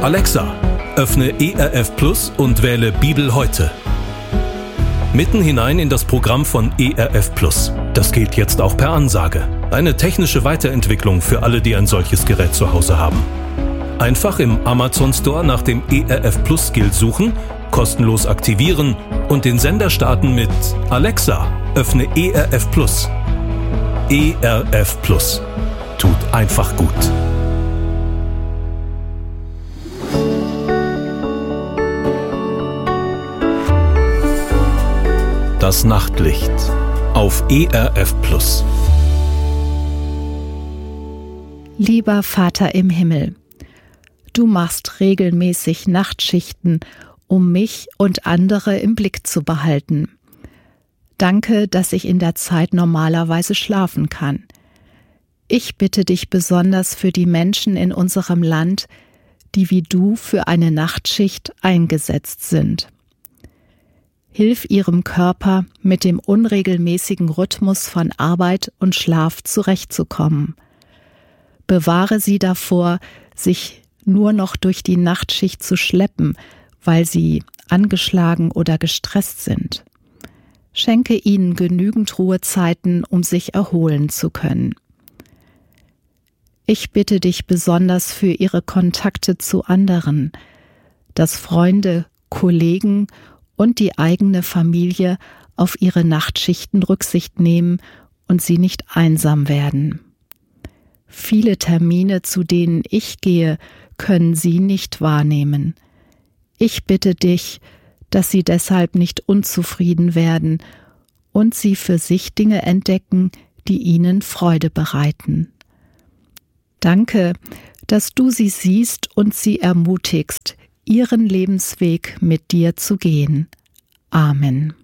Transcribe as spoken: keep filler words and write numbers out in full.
Alexa, öffne E R F Plus und wähle Bibel heute. Mitten hinein in das Programm von E R F Plus. Das geht jetzt auch per Ansage. Eine technische Weiterentwicklung für alle, die ein solches Gerät zu Hause haben. Einfach im Amazon Store nach dem E R F Plus Skill suchen, kostenlos aktivieren und den Sender starten mit Alexa, öffne E R F Plus. E R F Plus. Tut einfach gut. Das Nachtlicht auf E R F Plus. Lieber Vater im Himmel, du machst regelmäßig Nachtschichten, um mich und andere im Blick zu behalten. Danke, dass ich in der Zeit normalerweise schlafen kann. Ich bitte dich besonders für die Menschen in unserem Land, die wie du für eine Nachtschicht eingesetzt sind. Hilf ihrem Körper, mit dem unregelmäßigen Rhythmus von Arbeit und Schlaf zurechtzukommen. Bewahre sie davor, sich nur noch durch die Nachtschicht zu schleppen, weil sie angeschlagen oder gestresst sind. Schenke ihnen genügend Ruhezeiten, um sich erholen zu können. Ich bitte dich besonders für ihre Kontakte zu anderen, dass Freunde, Kollegen und die eigene Familie auf ihre Nachtschichten Rücksicht nehmen und sie nicht einsam werden. Viele Termine, zu denen ich gehe, können sie nicht wahrnehmen. Ich bitte dich, dass sie deshalb nicht unzufrieden werden und sie für sich Dinge entdecken, die ihnen Freude bereiten. Danke, dass du sie siehst und sie ermutigst, ihren Lebensweg mit dir zu gehen. Amen.